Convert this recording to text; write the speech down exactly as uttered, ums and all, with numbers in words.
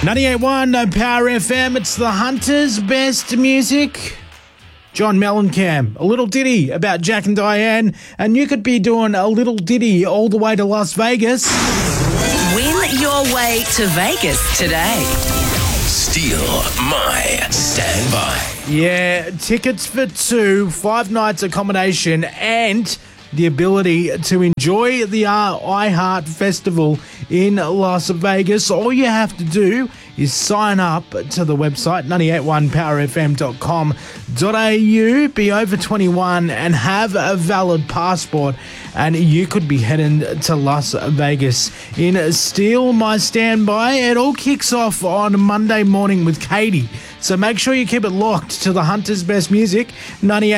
ninety-eight point one Power F M, it's the Hunter's Best Music. John Mellencamp, a little ditty about Jack and Diane, and you could be doing a little ditty all the way to Las Vegas. Win your way to Vegas today. Steal my standby. Yeah, tickets for two, five nights accommodation, and the ability to enjoy the uh, iHeart Festival in Las Vegas. All you have to do is sign up to the website, nine eight one power f m dot com dot a u, be over twenty-one and have a valid passport, and you could be heading to Las Vegas in Steal My Standby. It all kicks off on Monday morning with Katie, so make sure you keep it locked to the Hunter's Best Music, ninety-eight